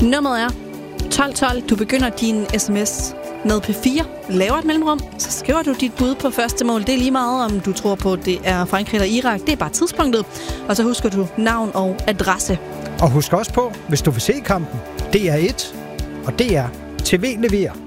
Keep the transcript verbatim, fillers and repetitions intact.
Nummeret er tolv tolv. Du begynder din sms med P fire, laver et mellemrum, så skriver du dit bud på første mål. Det er lige meget, om du tror på, det er Frankrig eller Irak. Det er bare tidspunktet. Og så husker du navn og adresse. Og husk også på, hvis du vil se kampen, D R et og D R T V leverer.